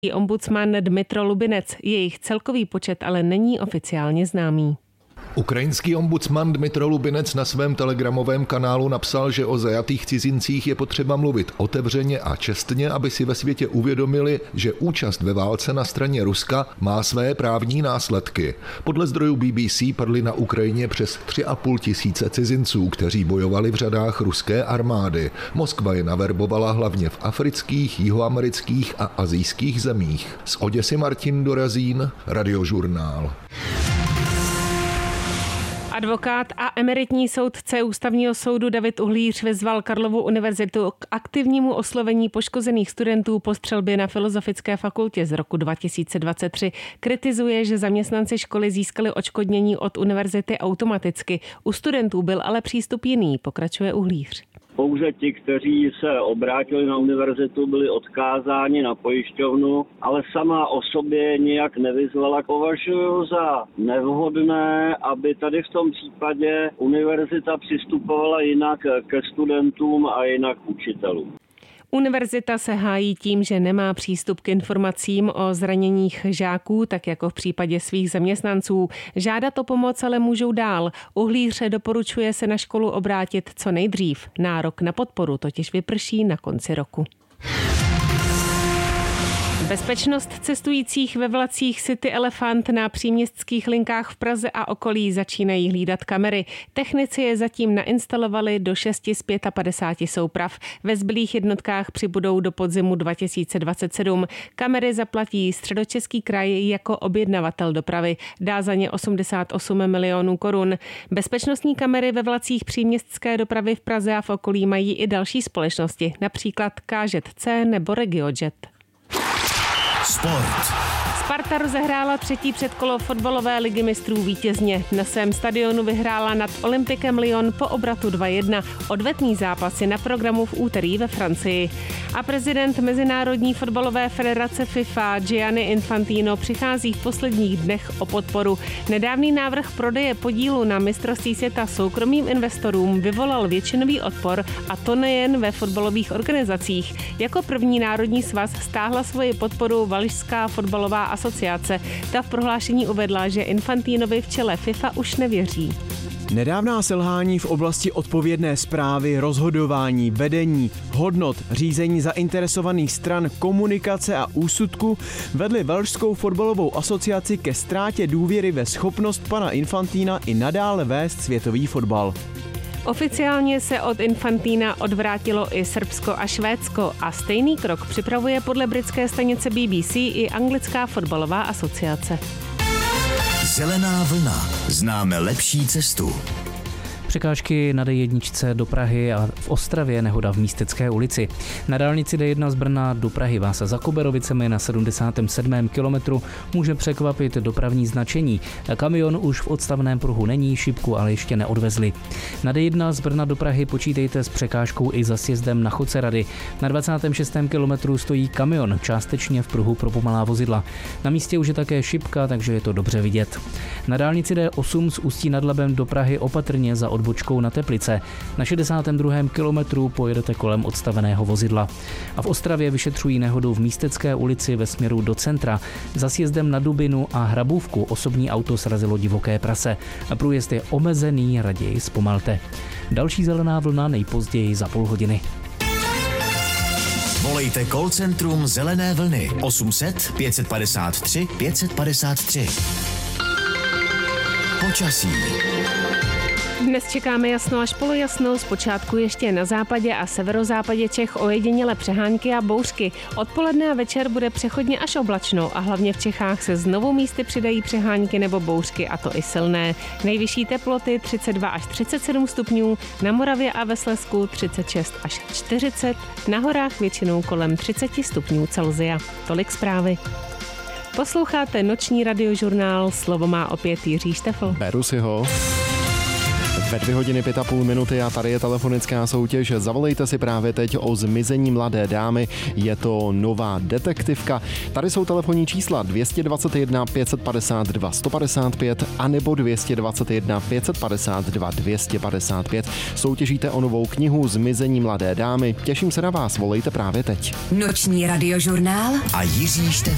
Ombudsman Dmytro Lubinec. Jejich celkový počet ale není oficiálně známý. Ukrajinský ombudsman Dmytro Lubinec na svém telegramovém kanálu napsal, že o zajatých cizincích je potřeba mluvit otevřeně a čestně, aby si ve světě uvědomili, že účast ve válce na straně Ruska má své právní následky. Podle zdrojů BBC padly na Ukrajině přes 3,5 tisíce cizinců, kteří bojovali v řadách ruské armády. Moskva je naverbovala hlavně v afrických, jihoamerických a asijských zemích. Z Oděsy Martin Dorazín, Radiožurnál. Advokát a emeritní soudce Ústavního soudu David Uhlíř vyzval Karlovu univerzitu k aktivnímu oslovení poškozených studentů po střelbě na Filozofické fakultě z roku 2023. Kritizuje, že zaměstnanci školy získali odškodnění od univerzity automaticky. U studentů byl ale přístup jiný, pokračuje Uhlíř. Pouze ti, kteří se obrátili na univerzitu, byli odkázáni na pojišťovnu, ale sama o sobě nijak nevyzvala. Považuji za nevhodné, aby tady v tom případě univerzita přistupovala jinak ke studentům a jinak k učitelům. Univerzita se hájí tím, že nemá přístup k informacím o zraněních žáků, tak jako v případě svých zaměstnanců. Žádat o pomoc ale můžou dál. Uhlíř doporučuje se na školu obrátit co nejdřív. Nárok na podporu totiž vyprší na konci roku. Bezpečnost cestujících ve vlacích City Elefant na příměstských linkách v Praze a okolí začínají hlídat kamery. Technici je zatím nainstalovali do 6 z 55 souprav. Ve zbylých jednotkách přibudou do podzimu 2027. Kamery zaplatí Středočeský kraj jako objednavatel dopravy. Dá za ně 88 milionů korun. Bezpečnostní kamery ve vlacích příměstské dopravy v Praze a v okolí mají i další společnosti, například KŽC nebo RegioJet. Sport. Sparta rozehrála třetí předkolo fotbalové ligy mistrů vítězně. Na svém stadionu vyhrála nad Olympikem Lyon po obratu 2-1. Odvetný zápas je na programu v úterý ve Francii. A prezident Mezinárodní fotbalové federace FIFA Gianni Infantino přichází v posledních dnech o podporu. Nedávný návrh prodeje podílu na mistrovství světa soukromým investorům vyvolal většinový odpor, a to nejen ve fotbalových organizacích. Jako první národní svaz stáhla svoji podporu Velšská fotbalová asociace. Ta v prohlášení uvedla, že Infantinovi v čele FIFA už nevěří. Nedávná selhání v oblasti odpovědné správy, rozhodování, vedení, hodnot, řízení zainteresovaných stran, komunikace a úsudku vedly Velšskou fotbalovou asociaci ke ztrátě důvěry ve schopnost pana Infantina i nadále vést světový fotbal. Oficiálně se od Infantina odvrátilo i Srbsko a Švédsko a stejný krok připravuje podle britské stanice BBC i anglická fotbalová asociace. Zelená vlna. Známe lepší cestu. Překážky na D1 do Prahy a v Ostravě nehoda v Místecké ulici. Na dálnici D1 z Brna do Prahy vás za Koberovicemi na 77. kilometru může překvapit dopravní značení. Kamion už v odstavném pruhu není, šipku ale ještě neodvezli. Na D1 z Brna do Prahy počítejte s překážkou i za sjezdem na Chodce Rady. Na 26. kilometru stojí kamion, částečně v pruhu pro pomalá vozidla. Na místě už je také šipka, takže je to dobře vidět. Na dálnici D8 z Ústí nad Labem do Prahy opatrně za odbočkou na Teplice. Na 62. kilometru pojedete kolem odstaveného vozidla. A v Ostravě vyšetřují nehodu v Místecké ulici ve směru do centra. Za sjezdem na Dubinu a Hrabůvku osobní auto srazilo divoké prase. Průjezd je omezený, raději zpomalte. Další zelená vlna nejpozději za půl hodiny. Volejte call centrum Zelené vlny 800 553 553. Počasí. Dnes čekáme jasno až polojasno, zpočátku ještě na západě a severozápadě Čech ojediněle přehánky a bouřky. Odpoledne a večer bude přechodně až oblačno a hlavně v Čechách se znovu místy přidají přehánky nebo bouřky, a to i silné. Nejvyšší teploty 32 až 37 stupňů, na Moravě a ve Slezsku 36 až 40, na horách většinou kolem 30 stupňů Celsia. Tolik zprávy. Posloucháte noční radiožurnál, slovo má opět Jiří Štefl. Beru si ho. Ve 2 hodiny 5,5 minuty a tady je telefonická soutěž. Zavolejte si právě teď o zmizení mladé dámy. Je to nová detektivka. Tady jsou telefonní čísla 221 552 155 anebo 221 552 255. Soutěžíte o novou knihu Zmizení mladé dámy. Těším se na vás, volejte právě teď. Noční radiožurnál a Jiří Štefl.